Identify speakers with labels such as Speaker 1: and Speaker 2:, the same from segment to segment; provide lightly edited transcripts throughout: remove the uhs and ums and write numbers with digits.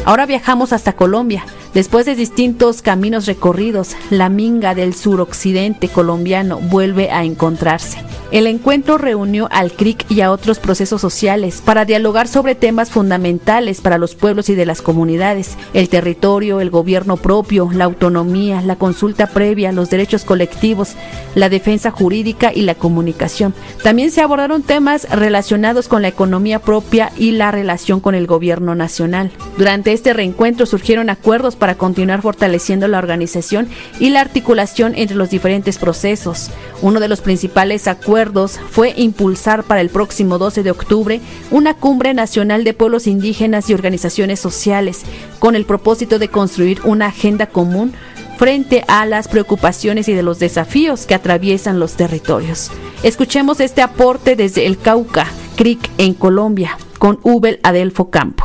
Speaker 1: Ahora viajamos hasta Colombia. Después de distintos caminos recorridos, la minga del suroccidente colombiano vuelve a encontrarse. El encuentro reunió al CRIC y a otros procesos sociales para dialogar sobre temas fundamentales para los pueblos y de las comunidades: el territorio, el gobierno propio, la autonomía, la consulta previa, los derechos colectivos, la defensa jurídica y la comunicación. También se abordaron temas relacionados con la economía propia y la relación con el gobierno nacional. Durante este reencuentro surgieron acuerdos para continuar fortaleciendo la organización y la articulación entre los diferentes procesos. Uno de los principales acuerdos fue impulsar para el próximo 12 de octubre una cumbre nacional de pueblos indígenas y organizaciones sociales, con el propósito de construir una agenda común frente a las preocupaciones y de los desafíos que atraviesan los territorios. Escuchemos este aporte desde el Cauca, CRIC en Colombia, con Ubel Adelfo Campo.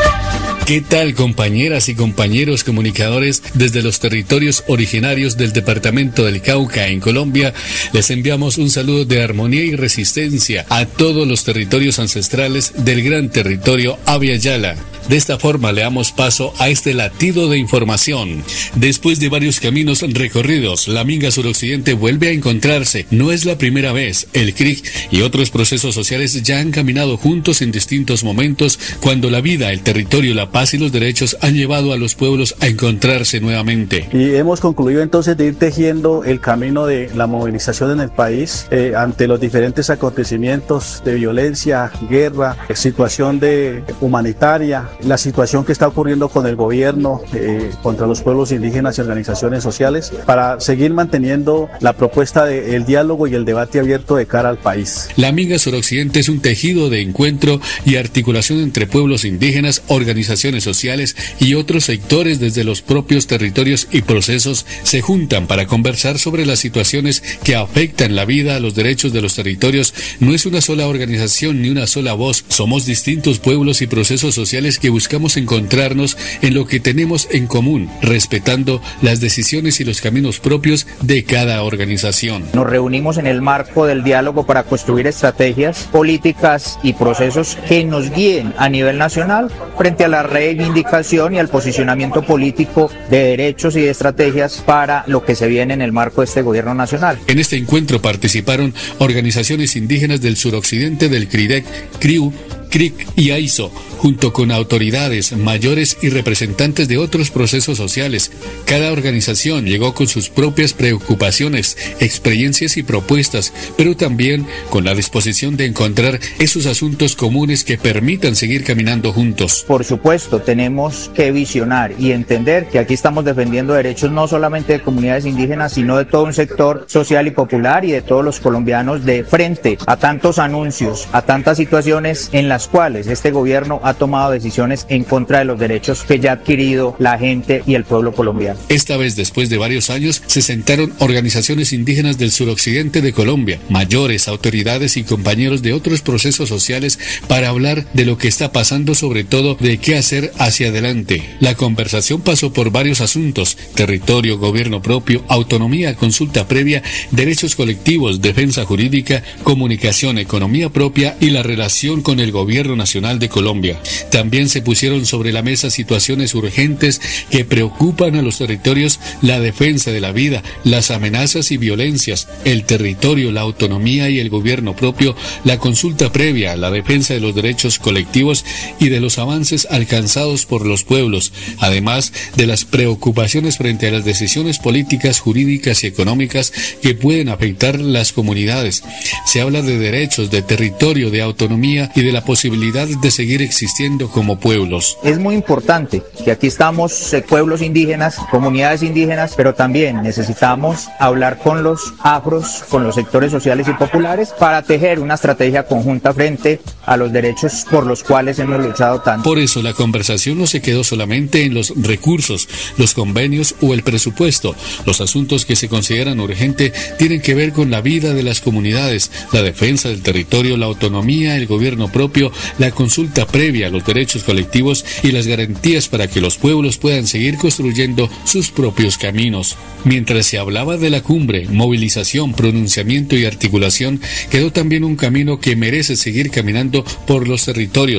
Speaker 2: ¿Qué tal, compañeras y compañeros comunicadores desde los territorios originarios del departamento del Cauca en Colombia? Les enviamos un saludo de armonía y resistencia a todos los territorios ancestrales del gran territorio Abya Yala. De esta forma le damos paso a este latido de información. Después de varios caminos recorridos, la minga suroccidente vuelve a encontrarse. No es la primera vez. El CRIC y otros procesos sociales ya han caminado juntos en distintos momentos cuando la vida, el territorio, la paz y los derechos han llevado a los pueblos a encontrarse nuevamente.
Speaker 3: Y hemos concluido entonces de ir tejiendo el camino de la movilización en el país ante los diferentes acontecimientos de violencia, guerra, situación humanitaria, la situación que está ocurriendo con el gobierno contra los pueblos indígenas y organizaciones sociales, para seguir manteniendo la propuesta del diálogo y el debate abierto de cara al país.
Speaker 2: La minga suroccidente es un tejido de encuentro y articulación entre pueblos indígenas, organizaciones sociales y otros sectores desde los propios territorios y procesos se juntan para conversar sobre las situaciones que afectan la vida, los derechos de los territorios. No es una sola organización ni una sola voz, somos distintos pueblos y procesos sociales que buscamos encontrarnos en lo que tenemos en común, respetando las decisiones y los caminos propios de cada organización.
Speaker 4: Nos reunimos en el marco del diálogo para construir estrategias, políticas y procesos que nos guíen a nivel nacional frente a la reivindicación y al posicionamiento político de derechos y de estrategias para lo que se viene en el marco de este gobierno nacional.
Speaker 2: En este encuentro participaron organizaciones indígenas del suroccidente del CRIDEC, CRIU, CRIC y AISO, junto con autoridades mayores y representantes de otros procesos sociales. Cada organización llegó con sus propias preocupaciones, experiencias y propuestas, pero también con la disposición de encontrar esos asuntos comunes que permitan seguir caminando juntos.
Speaker 4: Por supuesto, tenemos que visionar y entender que aquí estamos defendiendo derechos no solamente de comunidades indígenas, sino de todo un sector social y popular y de todos los colombianos, de frente a tantos anuncios, a tantas situaciones en las cuales este gobierno ha tomado decisiones en contra de los derechos que ya ha adquirido la gente y el pueblo colombiano.
Speaker 2: Esta vez, después de varios años, se sentaron organizaciones indígenas del suroccidente de Colombia, mayores, autoridades y compañeros de otros procesos sociales para hablar de lo que está pasando, sobre todo de qué hacer hacia adelante. La conversación pasó por varios asuntos: territorio, gobierno propio, autonomía, consulta previa, derechos colectivos, defensa jurídica, comunicación, economía propia y la relación con el gobierno nacional de Colombia. También se pusieron sobre la mesa situaciones urgentes que preocupan a los territorios: la defensa de la vida, las amenazas y violencias, el territorio, la autonomía y el gobierno propio, la consulta previa, la defensa de los derechos colectivos y de los avances alcanzados por los pueblos, además de las preocupaciones frente a las decisiones políticas, jurídicas y económicas que pueden afectar las comunidades. Se habla de derechos, de territorio, de autonomía y de la posibilidad de seguir existiendo como pueblos.
Speaker 4: Es muy importante que aquí estamos pueblos indígenas, comunidades indígenas, pero también necesitamos hablar con los afros, con los sectores sociales y populares para tejer una estrategia conjunta frente a los derechos por los cuales hemos luchado tanto.
Speaker 2: Por eso la conversación no se quedó solamente en los recursos, los convenios o el presupuesto. Los asuntos que se consideran urgentes tienen que ver con la vida de las comunidades, la defensa del territorio, la autonomía, el gobierno propio, la consulta previa, los derechos colectivos y las garantías para que los pueblos puedan seguir construyendo sus propios caminos. Mientras se hablaba de la cumbre, movilización, pronunciamiento y articulación, quedó también un camino que merece seguir caminando por los territorios: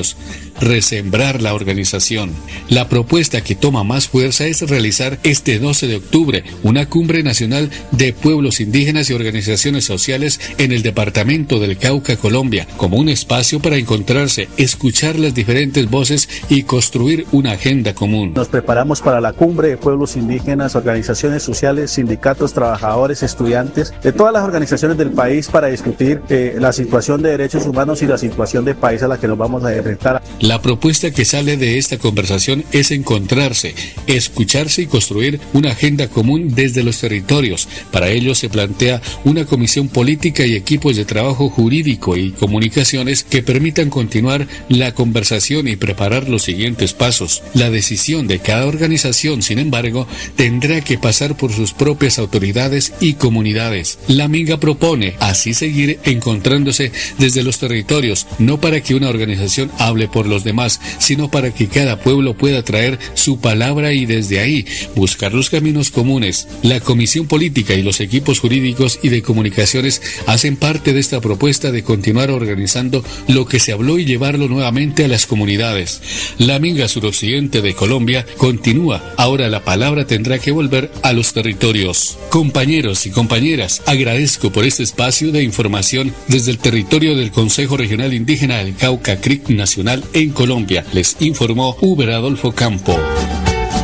Speaker 2: resembrar la organización. La propuesta que toma más fuerza es realizar este 12 de octubre una cumbre nacional de pueblos indígenas y organizaciones sociales en el departamento del Cauca, Colombia, como un espacio para encontrarse, escuchar las diferentes voces y construir una agenda común.
Speaker 3: Nos preparamos para la cumbre de pueblos indígenas, organizaciones sociales, sindicatos, trabajadores, estudiantes, de todas las organizaciones del país para discutir la situación de derechos humanos y la situación del país a la que nos vamos a enfrentar.
Speaker 2: La propuesta que sale de esta conversación es encontrarse, escucharse y construir una agenda común desde los territorios. Para ello se plantea una comisión política y equipos de trabajo jurídico y comunicaciones que permitan continuar la conversación y preparar los siguientes pasos. La decisión de cada organización, sin embargo, tendrá que pasar por sus propias autoridades y comunidades. La Minga propone así seguir encontrándose desde los territorios, no para que una organización hable por los demás, sino para que cada pueblo pueda traer su palabra y desde ahí buscar los caminos comunes. La Comisión Política y los equipos jurídicos y de comunicaciones hacen parte de esta propuesta de continuar organizando lo que se habló y llevarlo nuevamente a las comunidades. La Minga suroccidente de Colombia continúa. Ahora la palabra tendrá que volver a los territorios. Compañeros y compañeras, agradezco por este espacio de información desde el territorio del Consejo Regional Indígena del Cauca CRIC Nacional en Colombia. Les informó Uber Adolfo Campo.